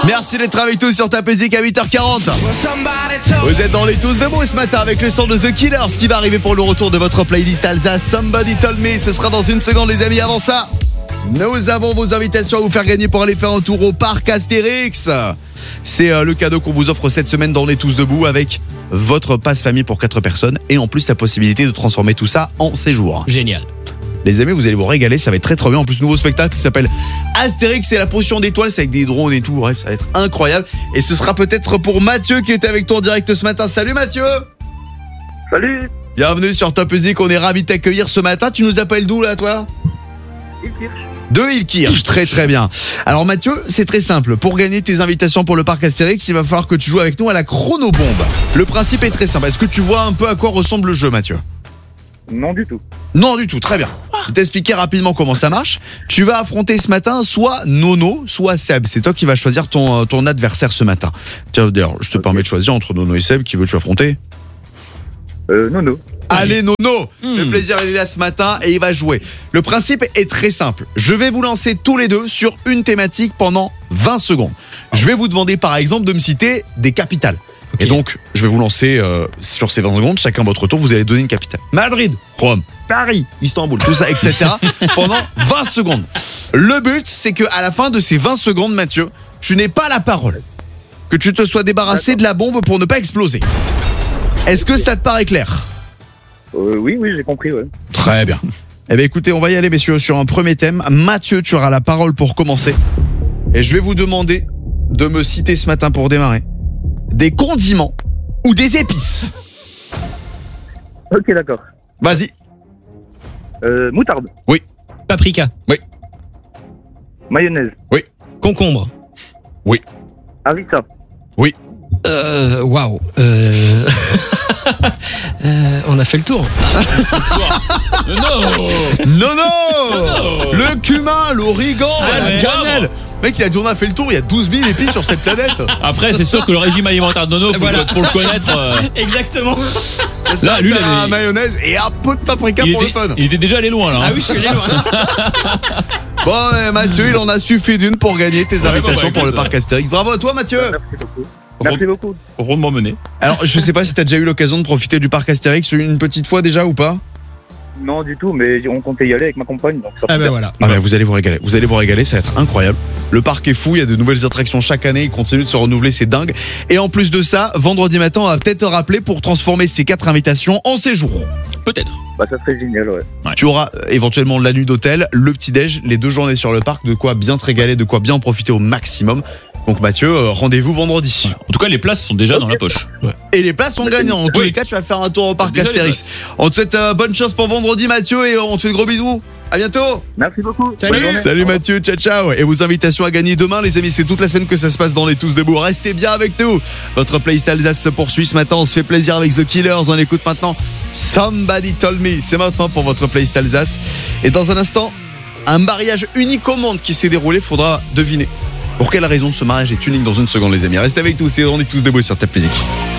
Merci d'être avec nous sur Top Music à 8h40. Vous êtes dans les tous debout ce matin avec le son de The Killers qui va arriver pour le retour de votre playlist Alsace. Somebody Told Me, ce sera dans une seconde les amis. Avant ça, nous avons vos invitations à vous faire gagner pour aller faire un tour au parc Astérix. C'est le cadeau qu'on vous offre cette semaine dans les tous debout avec votre passe famille pour 4 personnes et en plus la possibilité de transformer tout ça en séjour. Génial. Les amis, vous allez vous régaler, ça va être très très bien. En plus, nouveau spectacle qui s'appelle Astérix, c'est la potion d'étoiles, c'est avec des drones et tout. Bref, ça va être incroyable. Et ce sera peut-être pour Mathieu qui était avec toi en direct ce matin. Salut Mathieu. Salut. Bienvenue sur Top Music, on est ravis de t'accueillir ce matin. Tu nous appelles d'où là toi? Ilkirch. De Ilkirch, très très bien. Alors Mathieu, c'est très simple. Pour gagner tes invitations pour le parc Astérix, il va falloir que tu joues avec nous à la chronobombe. Le principe est très simple. Est-ce que tu vois un peu à quoi ressemble le jeu, Mathieu? Non du tout. Non du tout, très bien. Je vais t'expliquer rapidement comment ça marche. Tu vas affronter ce matin soit Nono, soit Seb. C'est toi qui vas choisir ton adversaire ce matin. Tiens, d'ailleurs, je te permets de choisir entre Nono et Seb. Qui veux-tu affronter? Nono. Allez Nono, le plaisir il est là ce matin et il va jouer. Le principe est très simple. Je vais vous lancer tous les deux sur une thématique pendant 20 secondes. Je vais vous demander par exemple de me citer des capitales. Okay. Et donc, je vais vous lancer sur ces 20 secondes, chacun votre tour, vous allez donner une capitale. Madrid, Rome, Paris, Istanbul, tout ça, etc. pendant 20 secondes. Le but, c'est qu'à la fin de ces 20 secondes, Mathieu, tu n'aies pas la parole. Que tu te sois débarrassé de la bombe pour ne pas exploser. Est-ce que ça te paraît clair? Oui, j'ai compris, ouais. Très bien. Eh bien écoutez, on va y aller messieurs sur un premier thème. Mathieu, tu auras la parole pour commencer. Et je vais vous demander de me citer ce matin pour démarrer des condiments ou des épices. Ok, d'accord. Vas-y. Moutarde. Oui. Paprika. Oui. Mayonnaise. Oui. Concombre. Oui. Harissa. Oui. Waouh. On a fait le tour. Non. Le cumin, l'origan, la cannelle. Mec, il a dit on a fait le tour, il y a 12 000 épices sur cette planète. Après, c'est sûr que le régime alimentaire de Nono, Voilà. pour le connaître. Exactement. Là, lui, il la avait- mayonnaise et un peu de paprika pour le fun. Il était déjà allé loin là. hein. Ah oui, je suis allé loin. Bon, Mathieu, il en a suffi d'une pour gagner tes invitations bah, pour le écoute, parc Astérix. Bravo à toi, Mathieu. Merci beaucoup. Merci beaucoup. Rondement mené. Alors, je sais pas si t'as déjà eu l'occasion de profiter du parc Astérix une petite fois déjà ou pas. Non du tout, mais on comptait y aller avec ma compagne. Donc ça Ah peut ben être- voilà. Ah ben vous allez vous régaler, ça va être incroyable. Le parc est fou, il y a de nouvelles attractions chaque année, il continue de se renouveler, c'est dingue. Et en plus de ça, vendredi matin, on va peut-être te rappeler pour transformer ces 4 invitations en séjour. Peut-être. Bah ça serait génial, ouais. Tu auras éventuellement la nuit d'hôtel, le petit-déj, les 2 journées sur le parc, de quoi bien te régaler, de quoi bien en profiter au maximum. Donc Mathieu, rendez-vous vendredi. En tout cas, les places sont déjà dans la poche. Et les places sont gagnantes. En tous Oui. les cas, tu vas faire un tour au parc Déjà les Astérix. On te souhaite bonne chance pour vendredi, Mathieu, et on te fait de gros bisous. À bientôt. Merci beaucoup. Salut. Bonne journée. Salut Mathieu, ciao ciao. Et vos invitations à gagner demain les amis, c'est toute la semaine que ça se passe dans les tous debout. Restez bien avec nous. Votre playlist Alsace se poursuit ce matin, on se fait plaisir avec The Killers. On écoute maintenant Somebody Told Me. C'est maintenant pour votre playlist Alsace. Et dans un instant, un mariage unique au monde qui s'est déroulé, faudra deviner pour quelle raison ce mariage est unique dans une seconde les amis. Restez avec nous, c'est on est tous debout sur Top Music.